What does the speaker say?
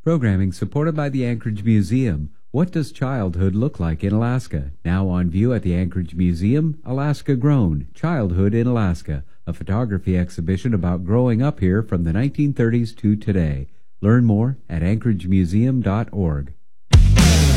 Programming supported by the Anchorage Museum. What does childhood look like in Alaska? Now on view at the Anchorage Museum, Alaska Grown, Childhood in Alaska, a photography exhibition about growing up here from the 1930s to today. Learn more at anchoragemuseum.org.